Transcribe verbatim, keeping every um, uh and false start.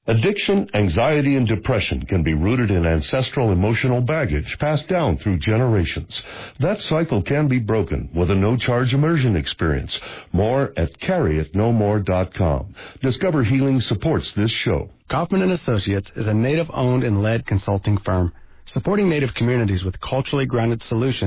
Addiction, anxiety, and depression can be rooted in ancestral emotional baggage passed down through generations. That cycle can be broken with a no-charge immersion experience. More at carry it no more dot com. Discover Healing supports this show. Kaufman and Associates is a Native-owned and led consulting firm supporting Native communities with culturally grounded solutions